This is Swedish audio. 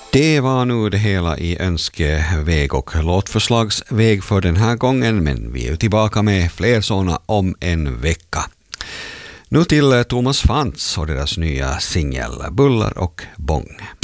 Det var nu det hela i önskeväg och låtförslagsväg för den här gången, men vi är tillbaka med fler sådana om en vecka. Nu till Thomas Frantz och deras nya singel Buller och bång.